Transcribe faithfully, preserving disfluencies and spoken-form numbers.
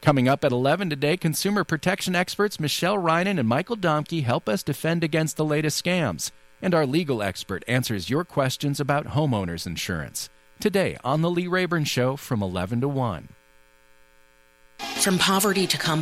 Coming up at eleven today, consumer protection experts Michelle Reinen and Michael Domke help us defend against the latest scams. And our legal expert answers your questions about homeowners insurance. Today on The Lee Rayburn Show from eleven to one. From poverty to complex